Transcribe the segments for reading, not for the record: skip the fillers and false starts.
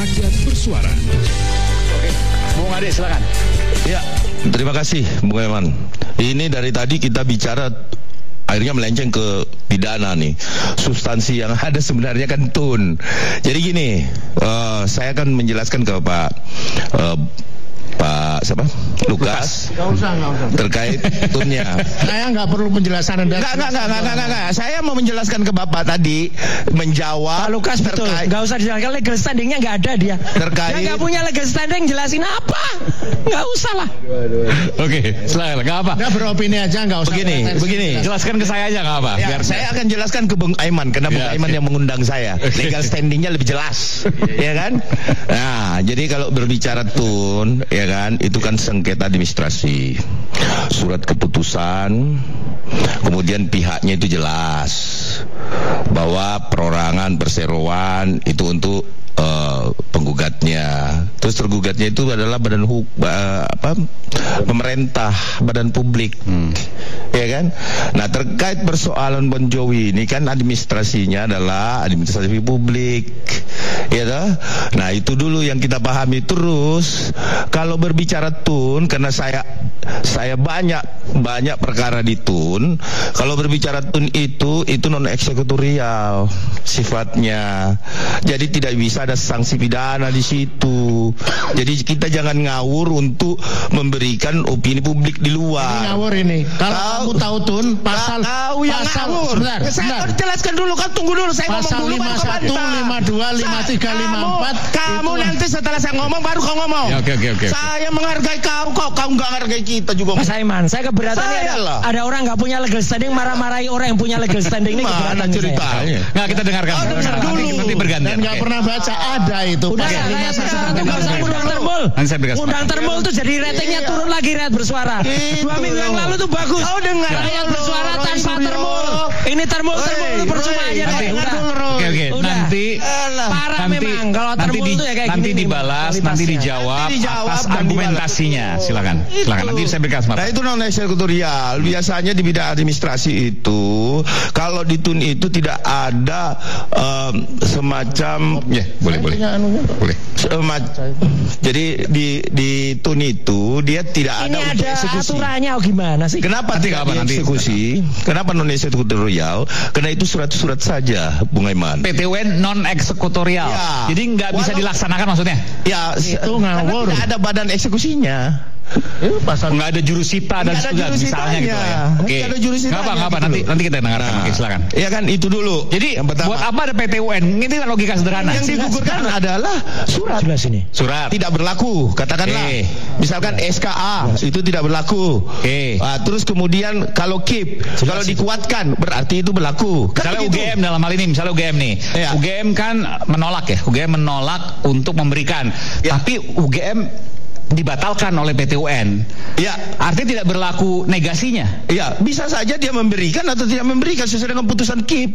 Rakyat bersuara. Bung Ade, silakan. Ya, terima kasih Bung Eman. Ini dari tadi kita bicara akhirnya melenceng ke pidana nih. Substansi yang ada sebenarnya kan tun. Jadi gini, saya akan menjelaskan ke Pak siapa? Lukas. Nggak usah. Terkait tunnya. Saya nggak perlu penjelasan Anda. Enggak. Saya mau menjelaskan ke Bapak tadi, menjawab. Pak Lukas betul. Nggak usah dijelaskan, legal standingnya nggak ada dia. Terkait. Dia nggak punya legal standing, jelasin apa? Nggak usah lah. Oke, silakan. Nggak apa. Nggak beropini aja, nggak usah. Begini. Jelaskan ke saya aja nggak apa. Ya, saya akan jelaskan ke Bung Aiman karena Bung Aiman yang mengundang saya. Legal standingnya lebih jelas, ya kan? Nah, jadi kalau berbicara tun, ya kan, itu kan sengketa administrasi, surat keputusan, kemudian pihaknya itu jelas bahwa perorangan perseroan itu untuk penggugatnya. Terus tergugatnya itu adalah pemerintah, badan publik, ya kan? Nah, terkait persoalan Bon Jovi ini kan administrasinya adalah administrasi publik, ya toh? Nah, itu dulu yang kita pahami. Terus kalau berbicara tun, karena saya banyak perkara di tun. Kalau berbicara tun itu non eksekutorial sifatnya. Jadi tidak bisa ada sanksi pidana di situ. Jadi kita jangan ngawur untuk memberikan opini publik di luar. Ini ngawur ini. Kalau kamu tahu tun pasal ngawur. Saya jelaskan dulu kan, tunggu dulu saya pasal ngomong dulu. Pasal 52, 53, 54. Kamu nanti setelah saya ngomong baru kau ngomong. Ya, oke. Saya menghargai kau nggak menghargai kita juga. Mas Aiman, saya keberatan ada orang nggak punya legal standing marah-marahi orang yang punya legal standing ini. Mana ceritanya? Nggak, kita dengarkan. Nanti bergantian. Dan nggak pernah baca ada itu. Udah, undang termul tuh jadi ratingnya turun lagi rakyat bersuara. 2 minggu yang lalu tuh bagus. Oh, dengar. Rakyat bersuara tanpa termul. Ini termul itu percuma aja. Oke. Nanti parah memang kalau termul itu ya kayak gini. Nanti dibalas, nanti dijawab atas argumentasinya. Silakan. Nanti saya berikan kesempatan. Nah, itu non eksekutorial. Biasanya di bidang administrasi itu kalau di tun itu tidak ada semacam boleh. Jadi di tun itu dia tidak ada untuk eksekusi. Aturannya gimana sih? Kenapa tidak dieksekusi? Kenapa non eksekutorial? Karena itu surat-surat saja, Bung Aiman. PTUN non eksekutorial. Ya. Jadi nggak bisa dilaksanakan maksudnya? Ya, itu ngawur. Tidak ada badan eksekusinya. Nggak ada jurusita dan sebagainya misalnya gitu ya. Oke. Nggak apa nanti kita dengarkan. Oke, silakan. Ya kan itu dulu. Jadi buat apa ada PTUN? Ini kan logika sederhana. Yang digugurkan adalah surat. Surat tidak berlaku. Katakanlah misalkan SKA itu tidak berlaku. Terus kemudian kalau KIP kalau dikuatkan berarti itu berlaku. Misalnya UGM dalam hal ini, misalnya UGM nih. UGM kan menolak ya. UGM menolak untuk memberikan. Tapi UGM dibatalkan oleh PTUN. Ya, artinya tidak berlaku negasinya. Ya, bisa saja dia memberikan atau tidak memberikan sesuai dengan putusan KIP.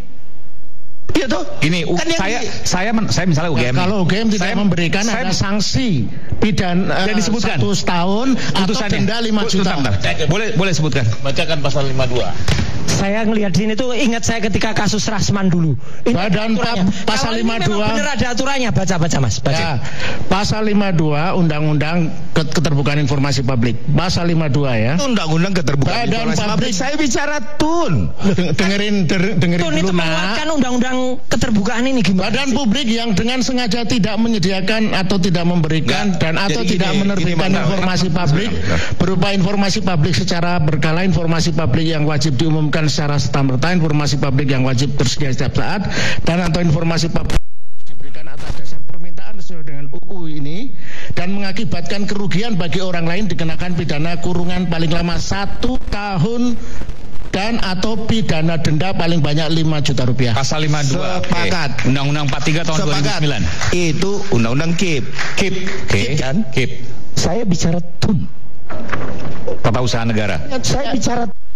Iya toh? Ini kan saya misalnya UGM. Kalau UGM tidak memberikan ada sanksi pidana dan disebutkan 1 tahun atau denda 5 juta. Boleh sebutkan. Bacakan pasal 52. Saya ngelihat di sini tuh ingat saya ketika kasus Rasman dulu. Badan pasal 52 benar ada aturannya, baca Mas. Ya, pasal 52 Undang-Undang Keterbukaan Informasi Publik. Pasal 52 ya. Undang-Undang Keterbukaan Informasi Publik. Saya bicara tun. Dengerin tun dulu itu menguatkan Undang-Undang Keterbukaan ini gimana? Badan publik yang dengan sengaja tidak menyediakan atau tidak memberikan atau tidak menerbitkan informasi publik berupa informasi publik secara berkala, informasi publik yang wajib diumumkan secara serta-merta, informasi publik yang wajib tersedia setiap saat, dan atau informasi publik diberikan atas dasar permintaan sesuai dengan UU ini dan mengakibatkan kerugian bagi orang lain dikenakan pidana kurungan paling lama 1 tahun dan atau pidana denda paling banyak 5 juta rupiah. Pasal 52. Sepakat. Undang-Undang 43 tahun 2009. Itu Undang-Undang KIP kan? KIP. Saya bicara tun. Tata Usaha Negara. Saya bicara